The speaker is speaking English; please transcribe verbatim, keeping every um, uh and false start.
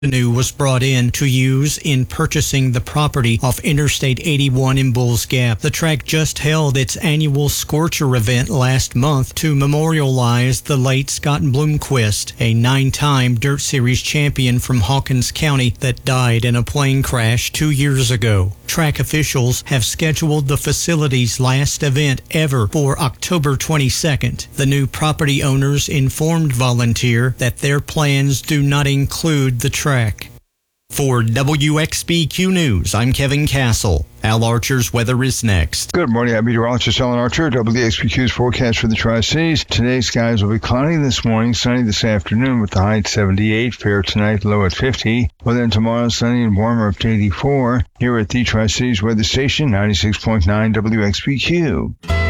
revenue was brought in to use in purchasing the property off Interstate eighty-one in Bulls Gap. The track just held its annual Scorcher event last month to memorialize the late Scott Bloomquist, a nine-time Dirt Series champion from Hawkins County that died in a plane crash two years ago. Track officials have scheduled the facility's last event ever for October twenty-second. The new property owners informed Volunteer that their plans do not include the track. For W X B Q News, I'm Kevin Castle. Al Archer's weather is next. Good morning. I'm meteorologist Alan Archer. W X B Q's forecast for the Tri-Cities. Today's skies will be cloudy this morning, sunny this afternoon with the high at seventy-eight, fair tonight, low at fifty. Well, then tomorrow, sunny and warmer up to eighty-four. Here at the Tri-Cities Weather Station, ninety-six point nine W X B Q.